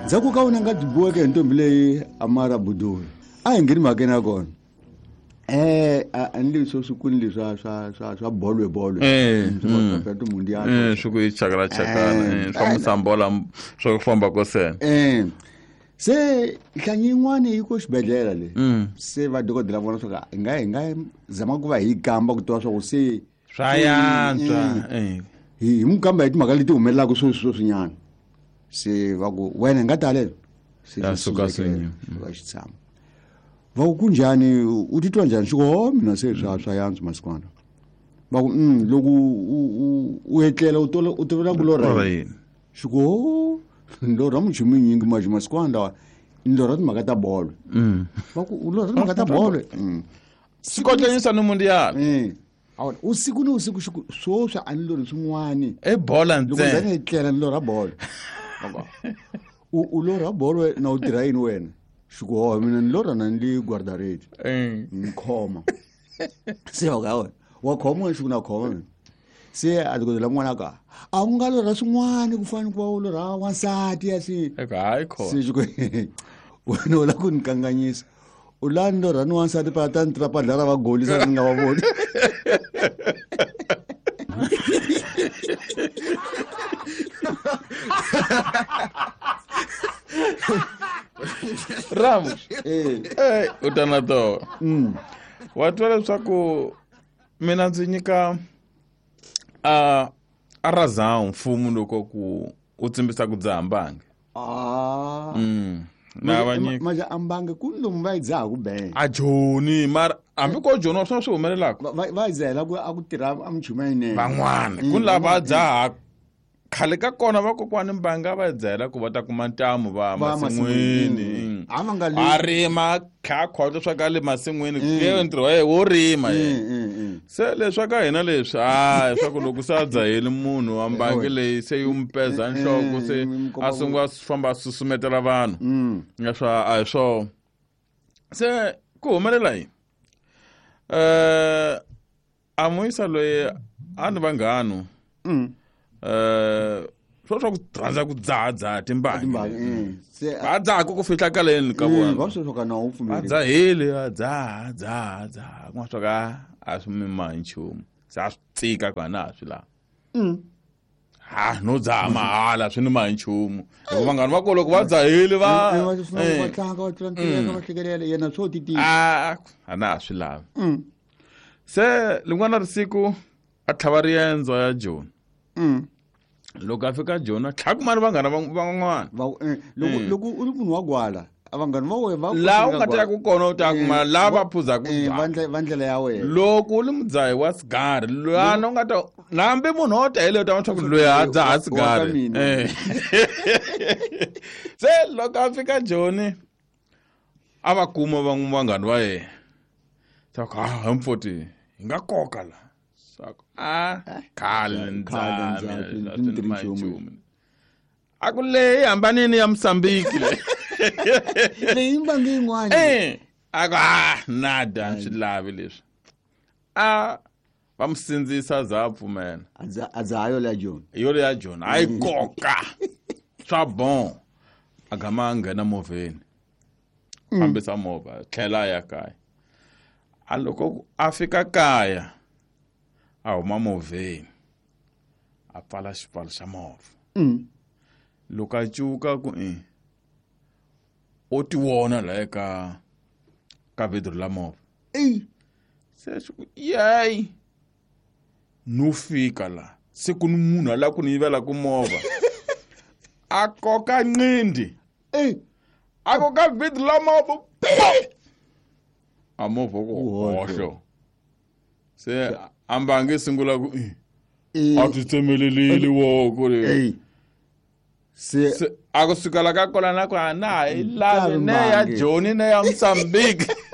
Zaku ka una nga dibuwe ke ntombi leyi Amara Budul. A hi ngeni makena kona. Andli so sukuni swa bolo. Swa mundial. Swo ku chakala swa musambola swo famba ko sena. Se hlanyin'wana yi ko xibedhlele le. Se va dokodela vona swa ka nga zama ku va hi kamba ku twa swa ku se swa yantswa hi mukamba hi timhaka leti humelelaka swinyana. Se va ku wena nga talela. Se suka senye. Va xitshamo. Va ku kunjani u titwa njhani xiko mina se swa yantswa masikwana. Va ku loko u etlela u tovela ku lorha yini. Xiko ndora muchumi nyingi masikwana ndora timhaka ta bolo. Va ku u lorha timhaka ta bolo. Sikotlanyisa no mundial. Usiku ni usiku swo swa anilori swin'wani. Bola ntsena. Loko ndzi etlela ndora bolo. U lorha bolo na u tirha yini wena? Xiko mina ndilorha na ndli guardareti. Nkhoma. Se wa khoma xiko na khoma. Se a dokodela n'wana ka a ku nga lorha swin'wani ku fana ku va u lorha wansati asi. Hayi khoma. Se xiko wena u la ku ni kanganyisa. U la ndorha ni wansati pa ta ntra pa dlala va goli sa ni nga va voni. Ramos. Utana to. Watu leswaku mina ndzi nyika arazao mfumo loko ku u tsimbisa ku dzahambangi. Na vanyika maja ambange kundomu va idzaha ku benge. A Joni mara hambi ko Joni swa swi humelelaka. Va idzahela ku a ku tirha amchuma yinene. Van'wana kun lava dzaha khale ka kona vakokwani mbanga va idzahela ku va ta kuma ntamu va masin'wini. A rima kha khotlo swa ka le masin'wini ke ntirho wa wo rima se leswa ka hina leswi swa ku loko sa dzaheli munhu wa mbangi leyi se yi umpeza nhloko se a sungula famba susumetela vanhu nga swa a hi swo se ku humelela yini a Moisa loyi a ni vanghano swa ku rhandza ku dzaha timbangi va dzaha ku fihla kaleni ka vona va swo ka na u pfumeli va dzaheli va dzaha ku swa ka a swi mima nchumu se a swi tsika ka na swi la no dzaha mahala swi ni ma nchumu loko vanghana va kolo ku va dzaheli va tlanga va tlanga va hlekelela yena swo titi a na swi lavi se lingwana risiku a tlhava riendzo ya Joni loko a fika Joni tlhakumani vanghana van'wana loko u ri munhu wa gwala vanghana va wena la u nga ta ku kona u ta kuma la va phuza ku va ndlela ya wena loko u ri mudzahi wa sigari lwana u nga ta nambe munhu o ta hele u ta va ku loyi a dzaha sigari se loko a fika Joni a va kuma vanghana va yena sa ku mfoti hi nga koka la khale ndzami a ku leyi hambanini ya Mosambiki leyi mbangi yin'wana a ku nada swi lavi leswi va mu sindzisa za pfumela a dzaha yo le ya Joni a yi koka swa bon a gama a nghena movheni fambisa movha tlhela ya kaya a loko a fika kaya a huma movheni a pfala xipfalo xa movha loko a cuka ku o ti wona la ka vedro la movha se swi ku yayi no fika la se ku ni munhu ala ku ni yivela ku movha a koka nqindi a koka vedro la movha a movha ku hohlo se ambange singula ku a ti tsemelelile wo ku le se a ku sukela ka kona na ku na hi lavi ne ya Joni ne ya Mozambique